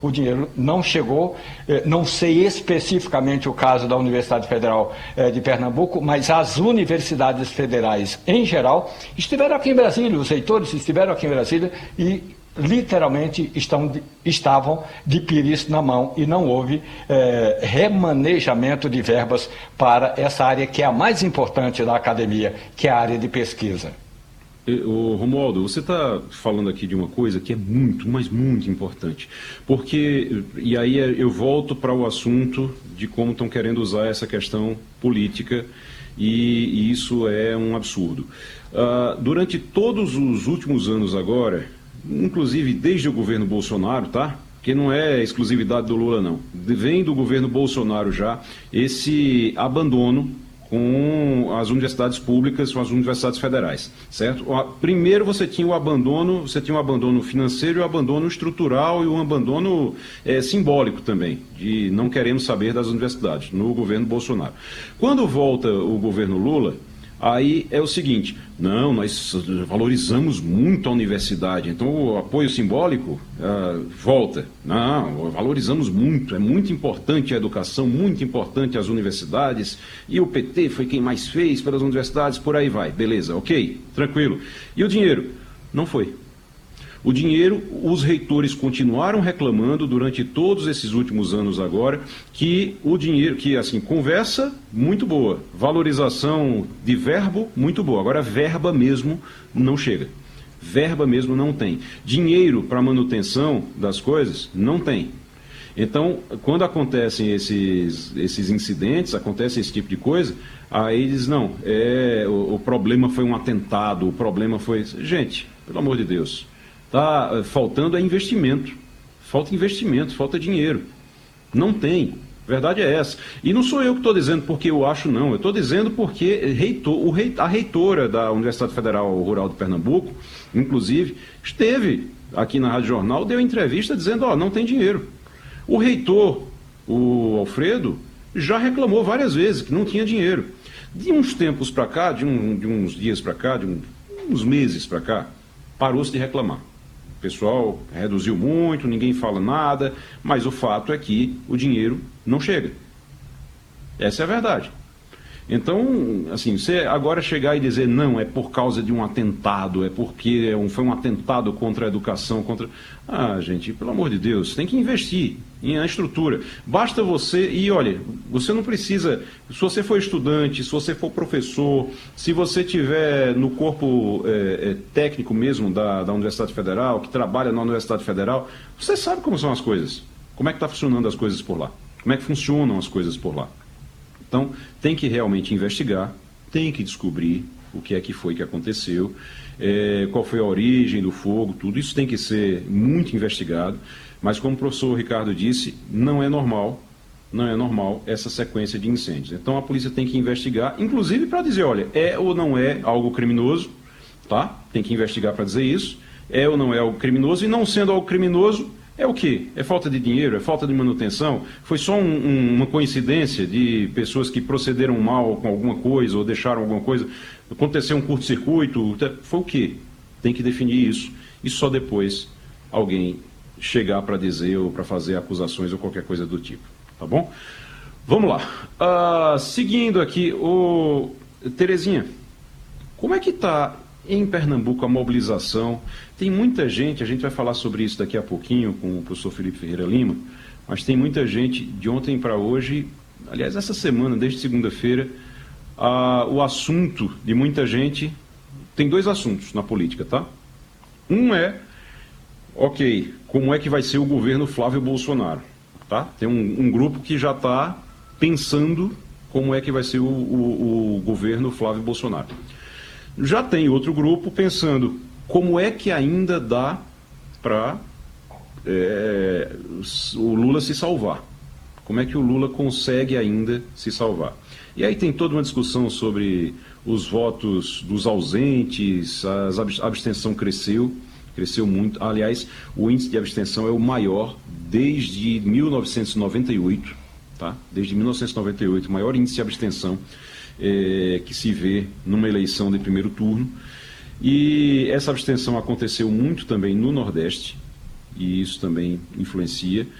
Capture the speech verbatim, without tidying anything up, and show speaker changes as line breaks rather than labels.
O dinheiro não chegou, não sei especificamente o caso da Universidade Federal de Pernambuco, mas as universidades federais em geral estiveram aqui em Brasília, os reitores estiveram aqui em Brasília e literalmente estão, estavam de pires na mão e não houve é, remanejamento de verbas para essa área que é a mais importante da academia, que é a área de pesquisa.
Ô, Romualdo, você está falando aqui de uma coisa que é muito, mas muito importante, porque, e aí eu volto para o assunto de como estão querendo usar essa questão política, e, e isso é um absurdo. Uh, durante todos os últimos anos agora, inclusive desde o governo Bolsonaro, tá? Que não é exclusividade do Lula, não, vem do governo Bolsonaro já, esse abandono com as universidades públicas, com as universidades federais, certo? Primeiro você tinha o abandono, você tinha o abandono financeiro e o abandono estrutural e um abandono é, simbólico também, de não queremos saber das universidades, no governo Bolsonaro. Quando volta o governo Lula, aí é o seguinte, não, nós valorizamos muito a universidade, então o apoio simbólico uh, volta. Não, valorizamos muito, é muito importante a educação, muito importante as universidades, e o P T foi quem mais fez pelas universidades, por aí vai, beleza, ok, tranquilo. E o dinheiro? Não foi. O dinheiro, os reitores continuaram reclamando durante todos esses últimos anos agora que o dinheiro, que assim, conversa muito boa, valorização de verbo muito boa, agora verba mesmo não chega. Verba mesmo não tem. Dinheiro para manutenção das coisas não tem. Então, quando acontecem esses, esses incidentes, acontece esse tipo de coisa, aí eles, não, é, o, o problema foi um atentado, o problema foi... Gente, pelo amor de Deus... Está faltando é investimento, falta investimento, falta dinheiro. Não tem, a verdade é essa. E não sou eu que estou dizendo porque eu acho, não. Eu estou dizendo porque reitor, o rei, a reitora da Universidade Federal Rural de Pernambuco, inclusive, esteve aqui na Rádio Jornal, deu entrevista dizendo, ó, não tem dinheiro. O reitor, o Alfredo, já reclamou várias vezes que não tinha dinheiro. De uns tempos para cá, de, um, de uns dias para cá, de um, uns meses para cá, parou-se de reclamar. O pessoal reduziu muito, ninguém fala nada, mas o fato é que o dinheiro não chega. Essa é a verdade. Então, assim, você agora chegar e dizer, não, é por causa de um atentado, é porque é um, foi um atentado contra a educação, contra... Ah, gente, pelo amor de Deus, tem que investir em a estrutura. Basta você, e olha, você não precisa, se você for estudante, se você for professor, se você tiver no corpo é, é, técnico mesmo da, da Universidade Federal, que trabalha na Universidade Federal, você sabe como são as coisas, como é que está funcionando as coisas por lá, como é que funcionam as coisas por lá. Então, tem que realmente investigar, tem que descobrir o que é que foi que aconteceu, é, qual foi a origem do fogo, tudo isso tem que ser muito investigado, mas como o professor Ricardo disse, não é normal, não é normal essa sequência de incêndios. Então a polícia tem que investigar, inclusive para dizer, olha, é ou não é algo criminoso, tá? Tem que investigar para dizer isso, é ou não é algo criminoso, e não sendo algo criminoso, é o quê? É falta de dinheiro? É falta de manutenção? Foi só um, um, uma coincidência de pessoas que procederam mal com alguma coisa ou deixaram alguma coisa? Aconteceu um curto-circuito? Foi o quê? Tem que definir isso. E só depois alguém chegar para dizer ou para fazer acusações ou qualquer coisa do tipo. Tá bom? Vamos lá. Uh, seguindo aqui, o... Terezinha, como é que está em Pernambuco a mobilização? Tem muita gente, a gente vai falar sobre isso daqui a pouquinho com o professor Felipe Ferreira Lima, mas tem muita gente de ontem para hoje, aliás, essa semana, desde segunda-feira, uh, o assunto de muita gente, tem dois assuntos na política, tá? Um é, ok, como é que vai ser o governo Flávio Bolsonaro, tá? Tem um, um grupo que já está pensando como é que vai ser o, o, o governo Flávio Bolsonaro. Já tem outro grupo pensando como é que ainda dá para é, o Lula se salvar. Como é que o Lula consegue ainda se salvar. E aí tem toda uma discussão sobre os votos dos ausentes, a abstenção cresceu, cresceu muito. Aliás, o índice de abstenção é o maior desde mil novecentos e noventa e oito, tá? Desde mil novecentos e noventa e oito, o maior índice de abstenção É, que se vê numa eleição de primeiro turno. E essa abstenção aconteceu muito também no Nordeste, e isso também influencia.